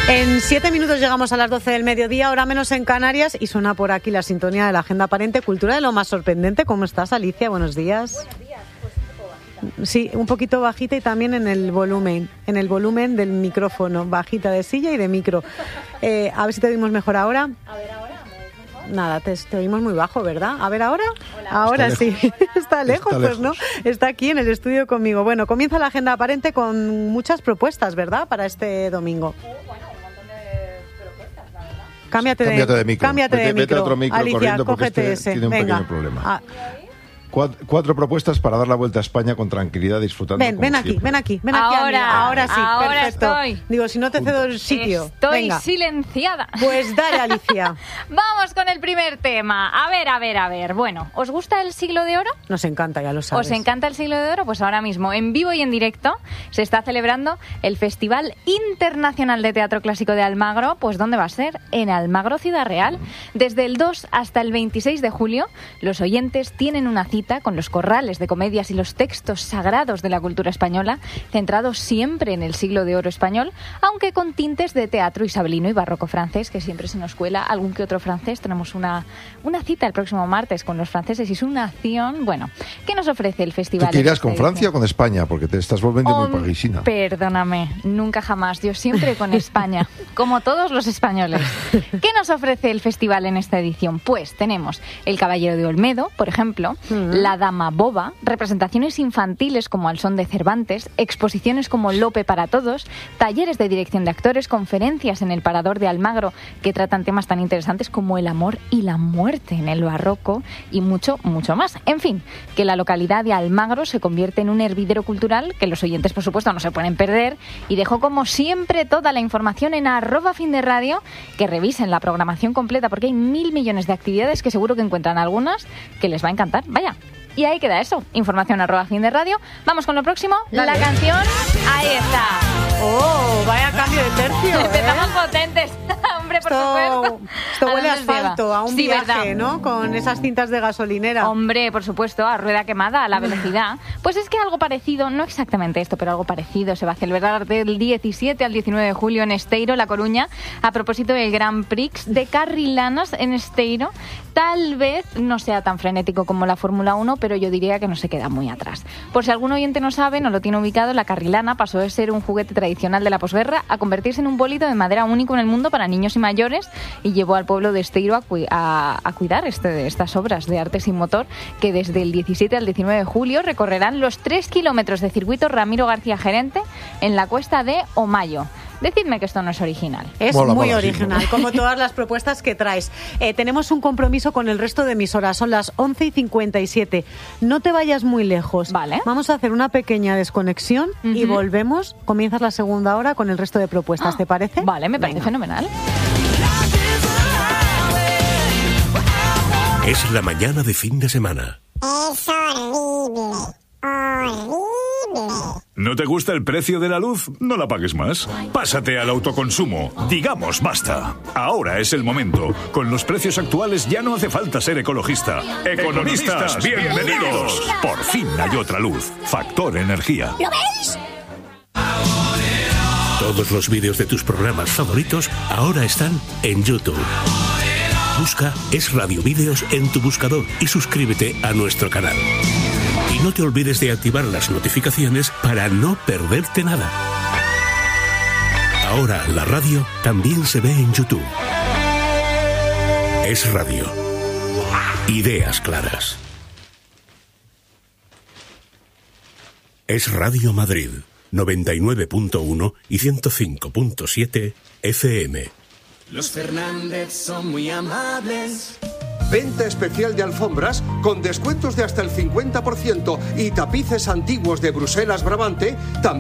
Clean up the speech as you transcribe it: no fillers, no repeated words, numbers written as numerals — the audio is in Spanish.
En 7 minutos llegamos a las 12 del mediodía, hora menos en Canarias, y suena por aquí la sintonía de la Agenda Aparente, cultura de lo más sorprendente. ¿Cómo estás, Alicia? Buenos días. Buenos días, pues un poco bajita. Sí, un poquito bajita y también en el volumen del micrófono, bajita de silla y de micro. A ver si te oímos mejor ahora. A ver, ahora, ¿me oís mejor? Nada, te oímos muy bajo, ¿verdad? A ver, ¿ahora? Hola. Ahora sí. Está lejos, Está pues lejos. no. Está aquí en el estudio conmigo. Bueno, comienza la Agenda Aparente con muchas propuestas, ¿verdad? Para este domingo. Bueno, un montón de propuestas, la verdad. Cámbiate de micro. Cámbiate de Vete micro. a otro micro Alicia, corriendo porque cógete este ese. tiene un Venga. pequeño problema. Ah, 4 propuestas para dar la vuelta a España con tranquilidad, disfrutando. ven aquí. Ahora, amiga. Ahora sí, ahora perfecto. estoy. Digo, si no te cedo el sitio. Estoy Venga. silenciada. Pues dale, Alicia. Vamos con el primer tema. A ver. Bueno, ¿os gusta el siglo de oro? Nos encanta, ya lo sabes. ¿Os encanta el siglo de oro? Pues ahora mismo, en vivo y en directo, se está celebrando el Festival Internacional de Teatro Clásico de Almagro. Pues ¿dónde va a ser? En Almagro, Ciudad Real. Desde el 2 hasta el 26 de julio, los oyentes tienen una cita con los corrales de comedias y los textos sagrados de la cultura española, centrados siempre en el siglo de oro español, aunque con tintes de teatro isabelino y barroco francés, que siempre se nos cuela algún que otro francés. Tenemos una cita el próximo martes con los franceses y su nación. Bueno, ¿qué nos ofrece el festival? ¿Tú te irás en con esta Francia o con España? Porque te estás volviendo muy edición? parisina. Perdóname, nunca jamás. Yo siempre con España, como todos los españoles. ¿Qué nos ofrece el festival en esta edición? Pues tenemos El Caballero de Olmedo, por ejemplo, La Dama Boba, representaciones infantiles como Al son de Cervantes, exposiciones como Lope para todos, talleres de dirección de actores, conferencias en el Parador de Almagro que tratan temas tan interesantes como el amor y la muerte en el barroco y mucho, mucho más. En fin, que la localidad de Almagro se convierte en un hervidero cultural que los oyentes, por supuesto, no se pueden perder, y dejo como siempre toda la información en @finderradio, que revisen la programación completa porque hay 1.000 millones de actividades que seguro que encuentran algunas que les va a encantar. Vaya. Y ahí queda eso, información @finderradio. Vamos con lo próximo, Dale. la canción, ahí está. Oh, vaya cambio de tercio. Empezamos potentes, hombre, por supuesto. Esto huele a dónde nos asfalto, lleva? a un Sí, viaje, ¿verdad? ¿no? Con esas cintas de gasolinera. Hombre, por supuesto, a rueda quemada, a la velocidad. Pues es que algo parecido, no exactamente esto, pero algo parecido se va a celebrar del 17 al 19 de julio en Esteiro, La Coruña, a propósito del Grand Prix de Carrilanas en Esteiro. Tal vez no sea tan frenético como la Fórmula 1, pero yo diría que no se queda muy atrás. Por si algún oyente no sabe, no lo tiene ubicado, la carrilana pasó de ser un juguete tradicional de la posguerra a convertirse en un bólido de madera único en el mundo para niños y mayores, y llevó al pueblo de Esteiro a cuidar estas obras de arte sin motor, que desde el 17 al 19 de julio recorrerán los 3 kilómetros de circuito Ramiro García Gerente en la cuesta de Omayo. Decidme que esto no es original. Es Mola, muy mola, sí, original, mola. como todas las propuestas que traes. Tenemos un compromiso con el resto de emisoras, son las 11:57. No te vayas muy lejos. Vale. Vamos a hacer una pequeña desconexión y Ujú. volvemos. Comienzas la segunda hora con el resto de propuestas, ¿te parece? Vale, me parece Venga. fenomenal. Es la mañana de fin de semana. Es horrible, horrible. ¿No te gusta el precio de la luz? No la pagues más. Pásate al autoconsumo. Digamos basta. Ahora es el momento. Con los precios actuales ya no hace falta ser ecologista. Economistas, bienvenidos. Por fin hay otra luz. Factor Energía. ¿Lo veis? Todos los vídeos de tus programas favoritos ahora están en YouTube. Busca Es Radio Vídeos en tu buscador y suscríbete a nuestro canal. Y no te olvides de activar las notificaciones para no perderte nada. Ahora la radio también se ve en YouTube. Es Radio. Ideas claras. Es Radio Madrid, 99.1 y 105.7 FM. Los Fernández son muy amables. Venta especial de alfombras con descuentos de hasta el 50% y tapices antiguos de Bruselas Brabante también.